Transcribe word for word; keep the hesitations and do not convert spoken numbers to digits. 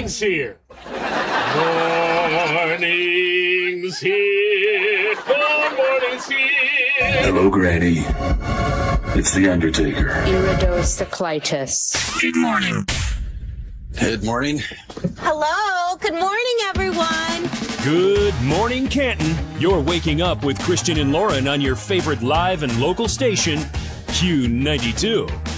morning's here. Morning's here. The morning's here. Hello, Granny. It's the Undertaker. Iridocyclitis. Good morning. Good morning. Hello. Good morning, everyone. Good morning, Canton. You're waking up with Christian and Lauren on your favorite live and local station, Q ninety-two.